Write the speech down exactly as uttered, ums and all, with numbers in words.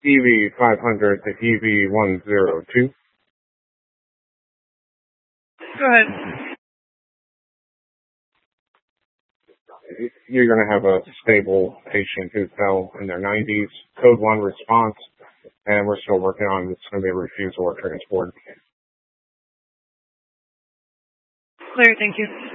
E V five hundred to E V one oh two. Go ahead. You're going to have a stable patient who fell in their nineties, code one response, and we're still working on it's going to be a refusal or transport. Clear, thank you.